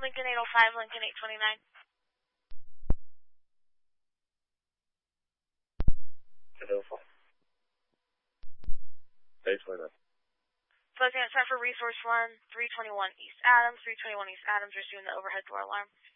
Lincoln 805, Lincoln 829. 805. 829. Closing at time for Resource 1, 321 East Adams, receiving the overhead door alarm.